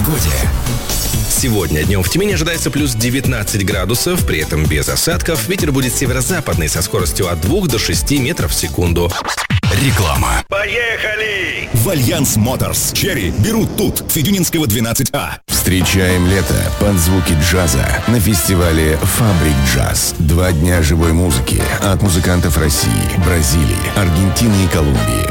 погоде. Сегодня днем в Тюмени ожидается плюс 19 градусов, при этом без осадков. Ветер будет северо-западный со скоростью от 2 до 6 метров в секунду. Реклама. Поехали! В Альянс Моторс Черри берут тут, Федюнинского 12А. Встречаем лето под звуки джаза на фестивале «Фабрик Джаз». 2 дня живой музыки от музыкантов России, Бразилии, Аргентины и Колумбии.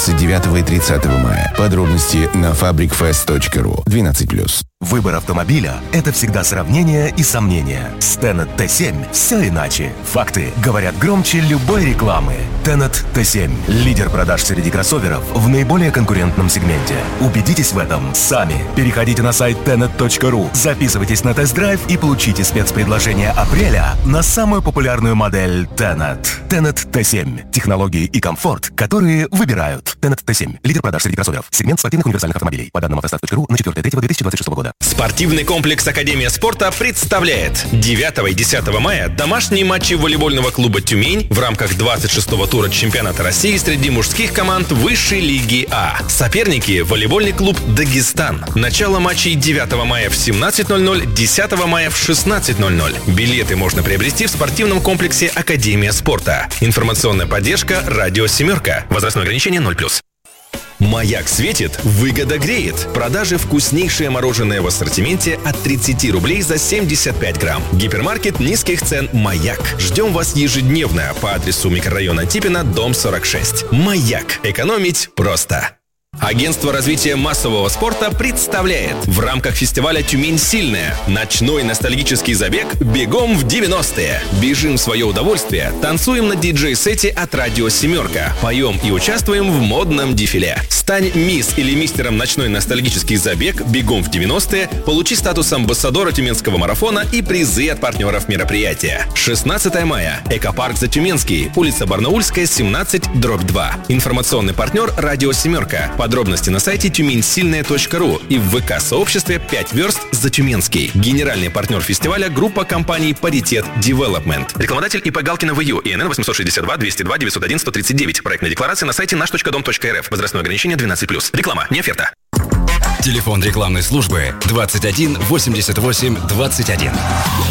29 и 30 мая. Подробности на fabricfest.ru. 12+. Выбор автомобиля – это всегда сравнение и сомнения. С Tenet T7 все иначе. Факты говорят громче любой рекламы. Tenet T7 – лидер продаж среди кроссоверов в наиболее конкурентном сегменте. Убедитесь в этом сами. Переходите на сайт tenet.ru, записывайтесь на тест-драйв и получите спецпредложение апреля на самую популярную модель Tenet. Tenet T7 – технологии и комфорт, которые выбирают. Tenet T7 – лидер продаж среди кроссоверов. Сегмент спортивных универсальных автомобилей. По данным автостат.ру на 4.3.2026 года. Спортивный комплекс «Академия спорта» представляет 9 и 10 мая домашние матчи волейбольного клуба «Тюмень» в рамках 26-го тура чемпионата России среди мужских команд высшей лиги А. Соперники – волейбольный клуб «Дагестан». Начало матчей 9 мая в 17:00, 10 мая в 16:00. Билеты можно приобрести в спортивном комплексе «Академия спорта». Информационная поддержка «Радио Семерка». Возрастное ограничение 0+. «Маяк светит, выгода греет». Продажи вкуснейшее мороженое в ассортименте от 30 рублей за 75 грамм. Гипермаркет низких цен «Маяк». Ждем вас ежедневно по адресу микрорайон Антипина, дом 46. «Маяк». Экономить просто. Агентство развития массового спорта представляет в рамках фестиваля «Тюмень сильная» ночной ностальгический забег «Бегом в 90-е». Бежим в свое удовольствие, танцуем на диджей-сете от «Радио Семерка», поем и участвуем в модном дефиле. Стань мисс или мистером ночной ностальгический забег «Бегом в 90-е», получи статус амбассадора Тюменского марафона и призы от партнеров мероприятия. 16 мая. Экопарк Затюменский, улица Барнаульская, 17/2. Информационный партнер «Радио Семерка». Подробности на сайте тюменьсильная.ру и в ВК-сообществе 5 верст Затюменский. Генеральный партнер фестиваля – группа компаний «Паритет Девелопмент». Рекламодатель ИП Галкина ВЮ, ИНН 862 202 901 139. Проектная декларация на сайте наш.дом.рф. Возрастное ограничение 12+. Реклама, не оферта. Телефон рекламной службы 21 88 21.